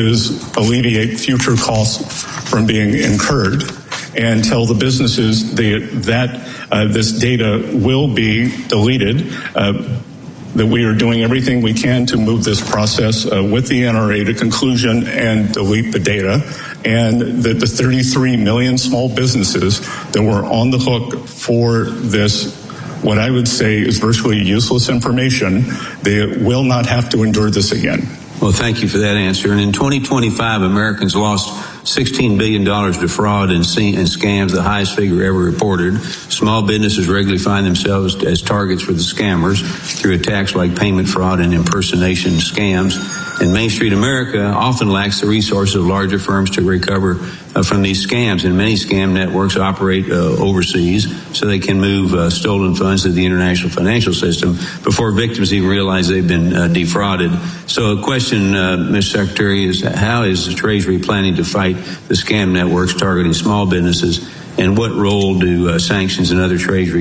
S11: is alleviate future costs from being incurred and tell the businesses the, that uh, this data will be deleted, uh, that we are doing everything we can to move this process uh, with the N R A to conclusion and delete the data, and that the thirty-three million small businesses that were on the hook for this, what I would say is virtually useless information, they will not have to endure this again.
S3: Well, thank you for that answer. And in twenty twenty-five, Americans lost sixteen billion dollars to fraud and scams, the highest figure ever reported. Small businesses regularly find themselves as targets for the scammers through attacks like payment fraud and impersonation scams. And Main Street America often lacks the resources of larger firms to recover uh, from these scams. And many scam networks operate uh, overseas, so they can move uh, stolen funds to the international financial system before victims even realize they've been uh, defrauded. So a question, uh, Mister Secretary, is how is the Treasury planning to fight the scam networks targeting small businesses, and what role do uh, sanctions and other Treasury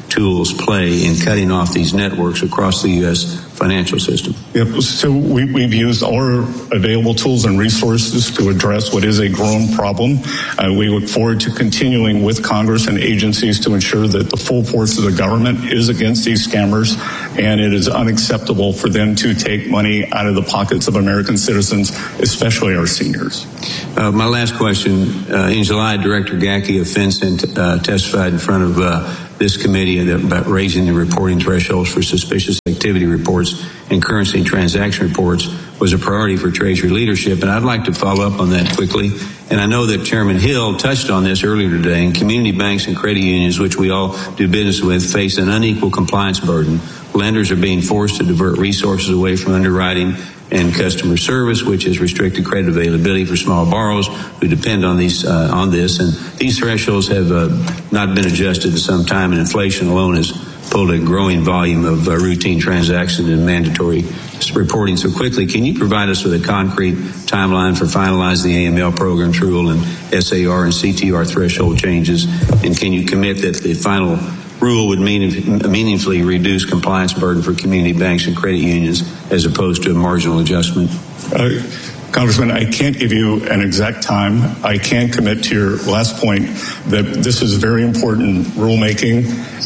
S3: tools play in cutting off these networks across the U S financial system?
S11: Yep. So we, we've used our available tools and resources to address what is a growing problem. Uh, we look forward to continuing with Congress and agencies to ensure that the full force of the government is against these scammers, and it is unacceptable for them to take money out of the pockets of American citizens, especially our seniors.
S3: Uh, my last question. Uh, in July, Director Gacke of FinCEN uh, testified in front of uh, this committee about raising the reporting thresholds for suspicious activity reports and currency transaction reports was a priority for Treasury leadership. And I'd like to follow up on that quickly. And I know that Chairman Hill touched on this earlier today. And community banks and credit unions, which we all do business with, face an unequal compliance burden. Lenders are being forced to divert resources away from underwriting and customer service, which has restricted credit availability for small borrowers who depend on these uh, on this. And these thresholds have uh, not been adjusted in some time, and inflation alone has pulled a growing volume of uh, routine transactions and mandatory reporting so quickly. Can you provide us with a concrete timeline for finalizing the A M L programs rule and S A R and C T R threshold changes? And can you commit that the final rule would mean, meaningfully reduce compliance burden for community banks and credit unions as opposed to a marginal adjustment?
S11: Uh, Congressman, I can't give you an exact time. I can commit to your last point that this is very important rulemaking,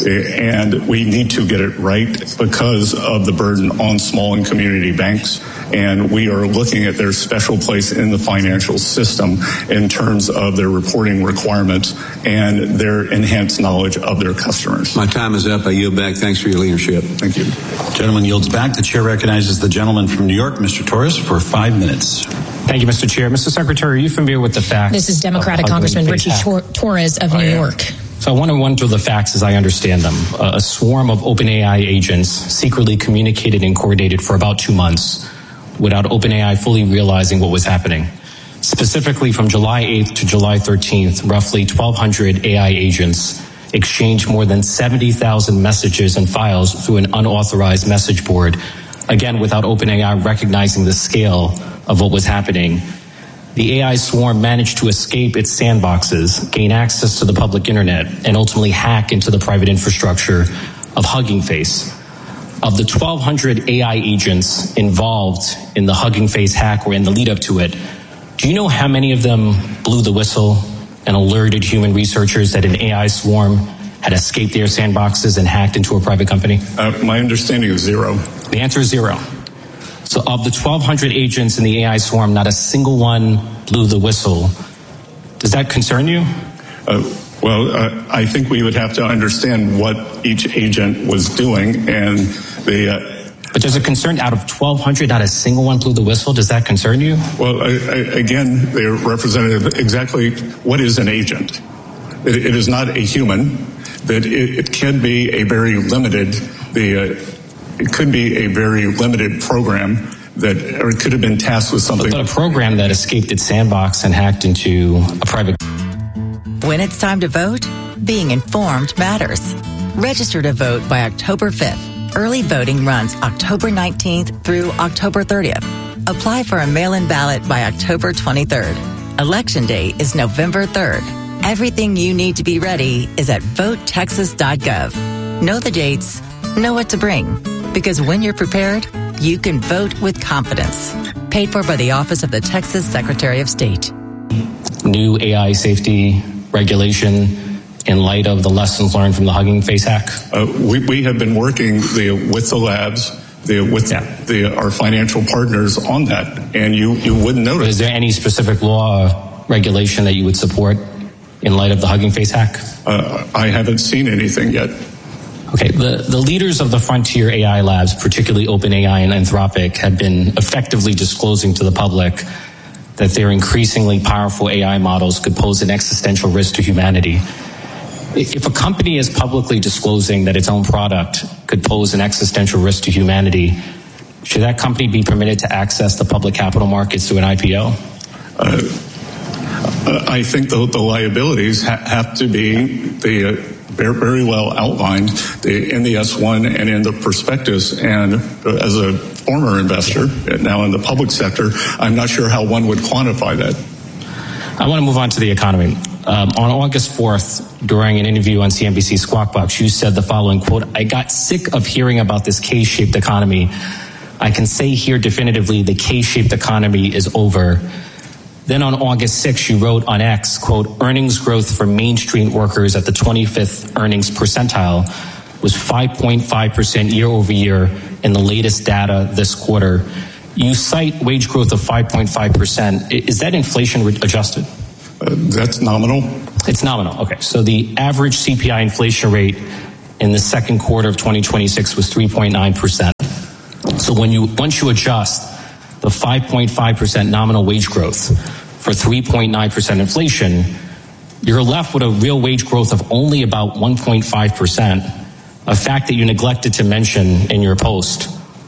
S11: and we need to get it right because of the burden on small and community banks. And we are looking at their special place in the financial system in terms of their reporting requirements and their enhanced knowledge of their customers.
S3: My time is up. I yield back. Thanks for your leadership.
S11: Thank you.
S12: Gentleman yields back. The chair recognizes the gentleman from New York, Mister Torres, for five minutes.
S4: Thank you, Mister Chair. Mister Secretary, are you familiar with the facts?
S22: This is Democratic Congressman Richie Tor- Torres of
S4: oh,
S22: New
S4: yeah.
S22: York.
S4: So I want to run through the facts as I understand them. Uh, a swarm of OpenAI agents secretly communicated and coordinated for about two months without OpenAI fully realizing what was happening. Specifically, from July eighth to July thirteenth, roughly twelve hundred A I agents exchanged more than seventy thousand messages and files through an unauthorized message board, again, without OpenAI recognizing the scale of what was happening. The A I swarm managed to escape its sandboxes, gain access to the public internet, and ultimately hack into the private infrastructure of Hugging Face. Of the twelve hundred A I agents involved in the Hugging Face hack or in the lead up to it, do you know how many of them blew the whistle and alerted human researchers that an A I swarm had escaped their sandboxes and hacked into a private company?
S11: Uh, my understanding is zero.
S4: The answer is zero. So of the twelve hundred agents in the A I swarm, not a single one blew the whistle. Does that concern you?
S11: Uh, well, uh, I think we would have to understand what each agent was doing, and the. Uh,
S4: but there's a concern out of twelve hundred, not a single one blew the whistle. Does that concern you?
S11: Well, I, I, again, they're representative exactly what is an agent. It, it is not a human. That it, it can be a very limited. The uh, it could be a very limited program that, or it could have been tasked with something.
S4: But a program that escaped its sandbox and hacked into a private.
S5: When it's time to vote, being informed matters. Register to vote by October fifth. Early voting runs October nineteenth through October thirtieth. Apply for a mail-in ballot by October twenty-third. Election day is November third. Everything you need to be ready is at vote texas dot gov. Know the dates, know what to bring. Because when you're prepared, you can vote with confidence. Paid for by the Office of the Texas Secretary of State.
S4: New A I safety regulation in light of the lessons learned from the Hugging Face hack?
S11: Uh, we, we have been working the, with the labs, the, with yeah. the, our financial partners on that, and you, you wouldn't notice.
S4: Is there any specific law regulation that you would support in light of the Hugging Face hack?
S11: Uh, I haven't seen anything yet.
S4: Okay, the, the leaders of the frontier A I labs, particularly OpenAI and Anthropic, have been effectively disclosing to the public that their increasingly powerful A I models could pose an existential risk to humanity. If a company is publicly disclosing that its own product could pose an existential risk to humanity, should that company be permitted to access the public capital markets through an I P O?
S11: Uh, I think the, the liabilities ha- have to be the uh, very, very well outlined in the S one and in the prospectus. And as a former investor, now in the public sector, I'm not sure how one would quantify that.
S4: I want to move on to the economy. Um, on August fourth, during an interview on C N B C Squawk Box, you said the following, quote, "I got sick of hearing about this K-shaped economy. I can say here definitively the K-shaped economy is over." Then on August sixth, you wrote on X, quote, "Earnings growth for Main Street workers at the twenty-fifth earnings percentile was five point five percent year over year in the latest data this quarter." You cite wage growth of five point five percent. Is that inflation adjusted?
S11: Uh, that's nominal.
S4: It's nominal. Okay. So the average C P I inflation rate in the second quarter of twenty twenty-six was three point nine percent. So when you, once you adjust the five point five percent nominal wage growth for three point nine percent inflation, you're left with a real wage growth of only about one point five percent, a fact that you neglected to mention in your post.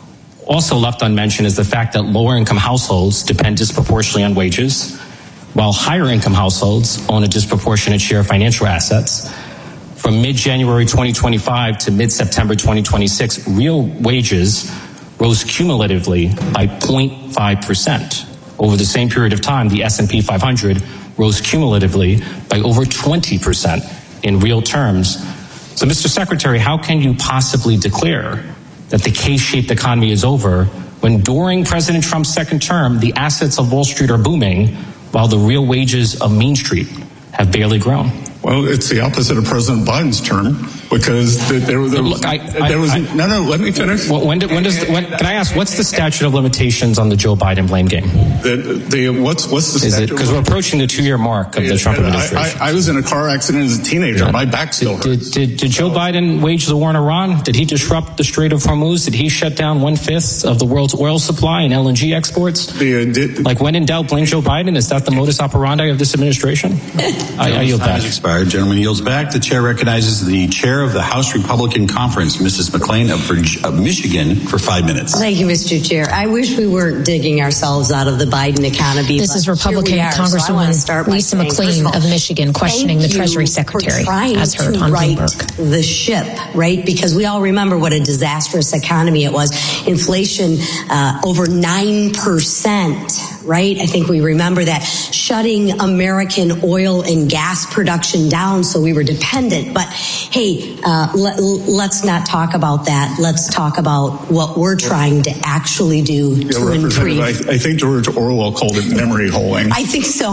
S4: Also left unmentioned is the fact that lower income households depend disproportionately on wages, while higher income households own a disproportionate share of financial assets. From mid-January twenty twenty-five to mid-September twenty twenty-six, real wages rose cumulatively by zero point five percent. Over the same period of time, the S and P five hundred rose cumulatively by over twenty percent in real terms. So, Mister Secretary, how can you possibly declare that the K-shaped economy is over when during President Trump's second term, the assets of Wall Street are booming while the real wages of Main Street have barely grown?
S11: Well, it's the opposite of President Biden's term, because there, there, there,
S4: Look, I,
S11: there was
S4: I,
S11: no, no. Let me finish.
S4: When, when does? When, can I ask what's the statute of limitations on the Joe Biden blame game?
S11: The, the what's what's the statute?
S4: Because we're approaching the two-year mark of the Trump administration.
S11: I, I, I was in a car accident as a teenager. Yeah. My back still
S4: did,
S11: hurts.
S4: Did, did, did Joe Biden wage the war on Iran? Did he disrupt the Strait of Hormuz? Did he shut down one-fifth of the world's oil supply and L N G exports?
S11: The, uh, did,
S4: like when in doubt, blame Joe Biden. Is that the modus operandi of this administration? I, I yield back.
S12: Expired. Gentleman yields back. The chair recognizes the chair of the House Republican Conference, Missus McClain of, Virginia, of Michigan, for five minutes.
S6: Thank you, Mister Chair. I wish we weren't digging ourselves out of the Biden economy.
S22: This is Republican are, Congresswoman so Lisa McClain of Michigan questioning the Treasury Secretary, as heard on Bloomberg.
S6: The ship, right? Because we all remember what a disastrous economy it was. Inflation uh, over nine percent. Right? I think we remember that, shutting American oil and gas production down so we were dependent. But hey, uh, let, let's not talk about that. Let's talk about what we're trying to actually do
S11: yeah,
S6: to improve.
S11: I, I think George Orwell called it memory holing.
S6: I think so.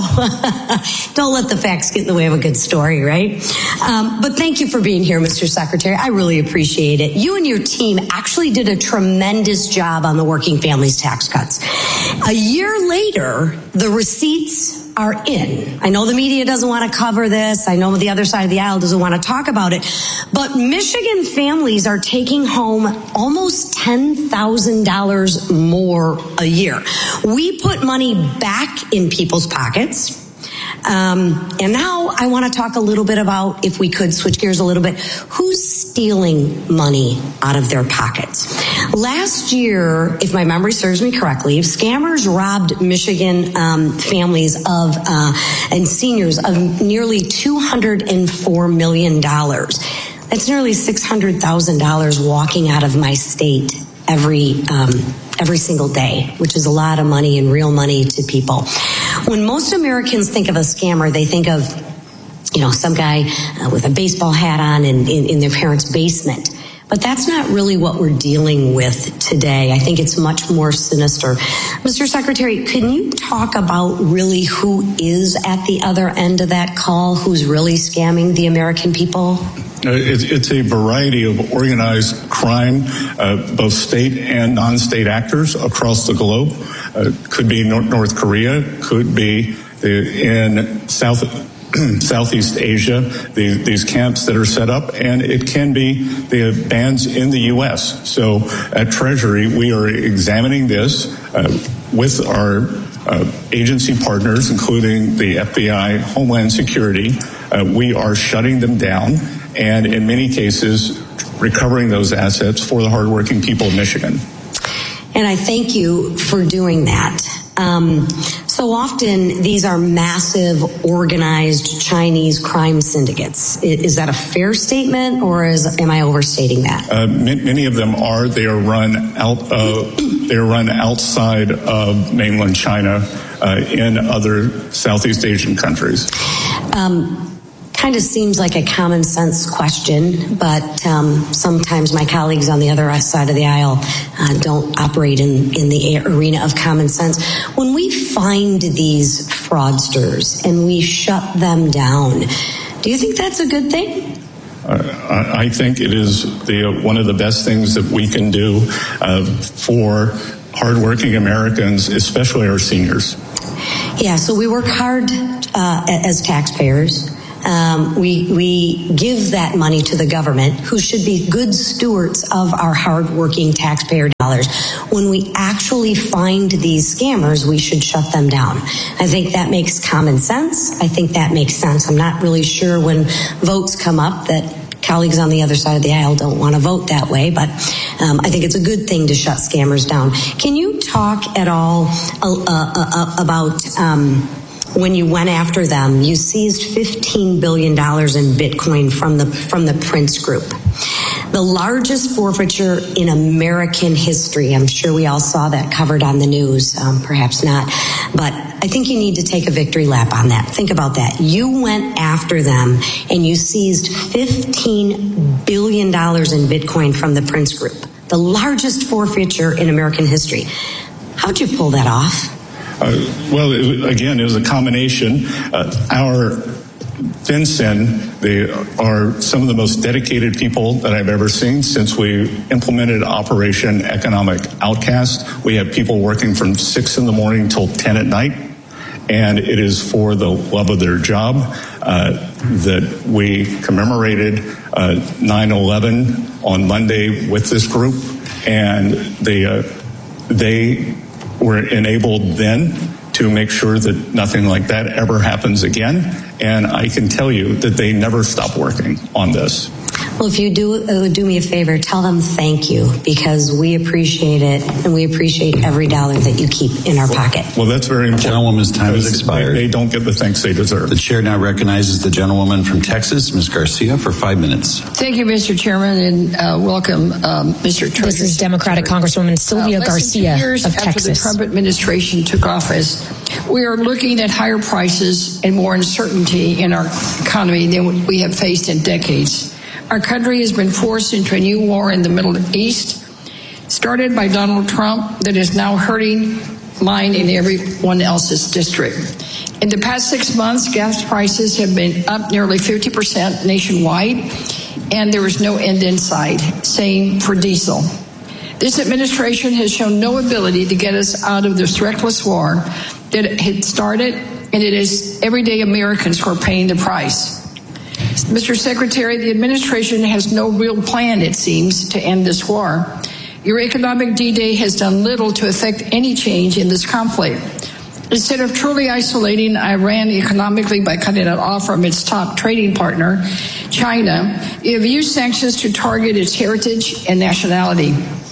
S6: Don't let the facts get in the way of a good story, right? Um, but thank you for being here, Mister Secretary. I really appreciate it. You and your team actually did a tremendous job on the working families tax cuts. A year later, Later, the receipts are in. I know the media doesn't want to cover this. I know the other side of the aisle doesn't want to talk about it. But Michigan families are taking home almost ten thousand dollars more a year. We put money back in people's pockets. Um, and now I want to talk a little bit about, if we could switch gears a little bit, who's stealing money out of their pockets. Last year, if my memory serves me correctly, scammers robbed Michigan um, families of uh, and seniors of nearly two hundred four million dollars. That's nearly six hundred thousand dollars walking out of my state every um, every single day, which is a lot of money and real money to people. When most Americans think of a scammer, they think of, you know, some guy uh, with a baseball hat on in, in, in their parents' basement. But that's not really what we're dealing with today. I think it's much more sinister. Mister Secretary, can you talk about really who is at the other end of that call, who's really scamming the American people?
S11: Uh, it, it's a variety of organized crime, uh, both state and non-state actors across the globe. Uh, could be North, North Korea, could be the, in South Southeast Asia, the, these camps that are set up, and it can be the bands in the U S. So at Treasury, we are examining this uh, with our uh, agency partners, including the F B I, Homeland Security. Uh, we are shutting them down, and in many cases, recovering those assets for the hardworking people of Michigan.
S6: And I thank you for doing that. Um, so often these are massive, organized Chinese crime syndicates. Is that a fair statement, or is, am I overstating that?
S11: Uh, many of them are. They are run out. Uh, they are run outside of mainland China. uh, in other Southeast Asian countries.
S6: Um, kind of seems like a common sense question, but um, sometimes my colleagues on the other side of the aisle uh, don't operate in, in the arena of common sense. When we find these fraudsters and we shut them down, do you think that's a good thing?
S11: Uh, I think it is the, uh, one of the best things that we can do uh, for hardworking Americans, especially our seniors.
S6: Yeah, so we work hard uh, as taxpayers. Um, we we give that money to the government, who should be good stewards of our hardworking taxpayer dollars. When we actually find these scammers, we should shut them down. I think that makes common sense. I think that makes sense. I'm not really sure when votes come up that colleagues on the other side of the aisle don't want to vote that way, but um, I think it's a good thing to shut scammers down. Can you talk at all uh, uh, about um, when you went after them? You seized fifteen billion dollars in Bitcoin from the from the Prince Group, the largest forfeiture in American history. I'm sure we all saw that covered on the news, um, perhaps not, but I think you need to take a victory lap on that. Think about that. You went after them and you seized fifteen billion dollars in Bitcoin from the Prince Group, the largest forfeiture in American history. How'd you pull that off?
S11: Uh, well, it, again, it was a combination. Uh, our FinCEN, they are some of the most dedicated people that I've ever seen since we implemented Operation Economic Outcast. We have people working from six in the morning till ten at night, and it is for the love of their job uh, that we commemorated uh, nine eleven on Monday with this group, and they uh, they were enabled then to make sure that nothing like that ever happens again. And I can tell you that they never stop working on this.
S6: Well, if you do uh, do me a favor, tell them thank you, because we appreciate it, and we appreciate every dollar that you keep in our pocket.
S11: Well, that's very important.
S12: Gentlewoman's time has expired.
S11: They, they don't get the thanks they deserve.
S12: The chair now recognizes the gentlewoman from Texas, Miz Garcia, for five minutes.
S7: Thank you, Mister Chairman, and uh, welcome, um, Mister Treasury.
S22: This is Democratic Congresswoman Sylvia
S7: uh,
S22: Garcia
S7: years
S22: of
S7: after
S22: Texas.
S7: the Trump administration took office, we are looking at higher prices and more uncertainty in our economy than we have faced in decades. Our country has been forced into a new war in the Middle East, started by Donald Trump, that is now hurting mine and everyone else's district. In the past six months, gas prices have been up nearly fifty percent nationwide, and there is no end in sight. Same for diesel. This administration has shown no ability to get us out of this reckless war that had started, and it is everyday Americans who are paying the price. Mister Secretary, the administration has no real plan, it seems, to end this war. Your economic D-Day has done little to affect any change in this conflict. Instead of truly isolating Iran economically by cutting it off from its top trading partner, China, you have used sanctions to target its heritage and nationality.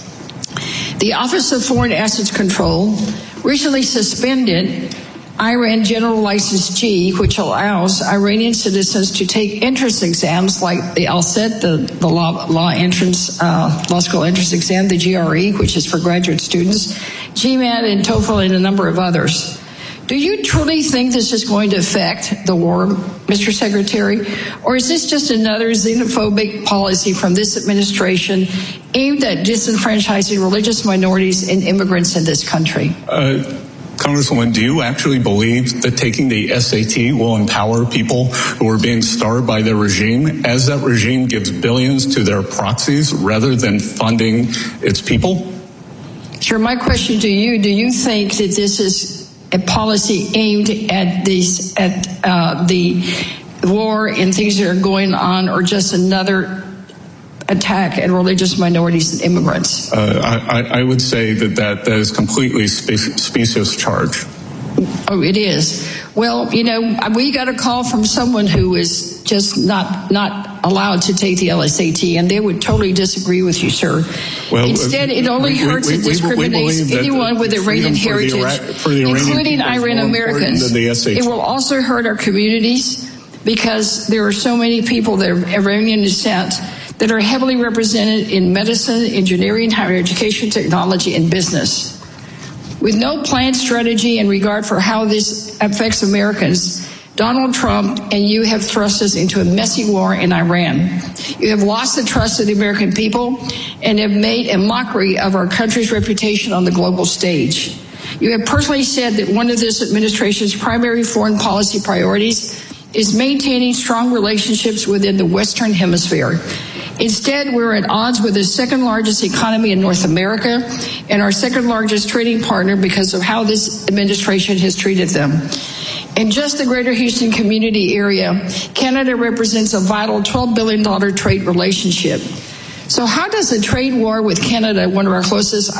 S7: The Office of Foreign Assets Control recently suspended Iran General License G, which allows Iranian citizens to take entrance exams like the LSAT, the, the law, law entrance, uh, law school entrance exam, the G R E, which is for graduate students, GMAT and TOEFL, and a number of others. Do you truly think this is going to affect the war, Mister Secretary? Or is this just another xenophobic policy from this administration aimed at disenfranchising religious minorities and immigrants in this country?
S11: Uh, Congresswoman, do you actually believe that taking the S A T will empower people who are being starved by their regime, as that regime gives billions to their proxies rather than funding its people?
S7: Sure. My question to you, do you think that this is a policy aimed at these, at uh, the war and things that are going on, or just another attack at religious minorities and immigrants?
S11: Uh, I, I would say that that, that is completely spe- specious charge.
S7: Oh, it is. Well, you know, we got a call from someone who is just not not allowed to take the L S A T, and they would totally disagree with you, sir. Well, Instead, it only we, hurts we, we, and discriminates anyone with Iranian heritage, Ira- including Iranian Americans. It will also hurt our communities, because there are so many people that are Iranian descent that are heavily represented in medicine, engineering, higher education, technology, and business. With no planned strategy and regard for how this affects Americans, Donald Trump and you have thrust us into a messy war in Iran. You have lost the trust of the American people and have made a mockery of our country's reputation on the global stage. You have personally said that one of this administration's primary foreign policy priorities is maintaining strong relationships within the Western Hemisphere. Instead, we're at odds with the second largest economy in North America and our second largest trading partner because of how this administration has treated them. In just the greater Houston community area, Canada represents a vital twelve billion dollars trade relationship. So how does a trade war with Canada, one of our closest